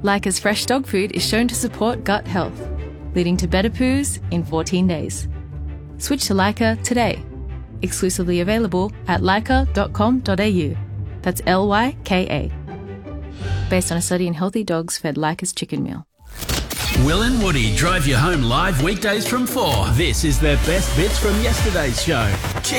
Lyca's fresh dog food is shown to support gut health, leading to better poos in 14 days. Switch to Lyca today. Exclusively available at lyca.com.au. That's Lyka. Based on a study in healthy dogs fed Lyca's chicken meal. Will and Woody drive you home live weekdays from 4. This is their best bits from yesterday's show.